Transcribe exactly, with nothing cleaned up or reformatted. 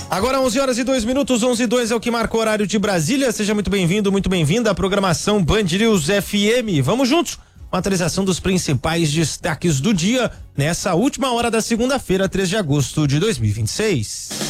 Agora onze horas e dois minutos, onze e dois é o que marca o horário de Brasília. Seja muito bem-vindo, muito bem-vinda à programação Band News F M. Vamos juntos com a atualização dos principais destaques do dia nessa última hora da segunda-feira, três de agosto de dois mil e vinte e seis.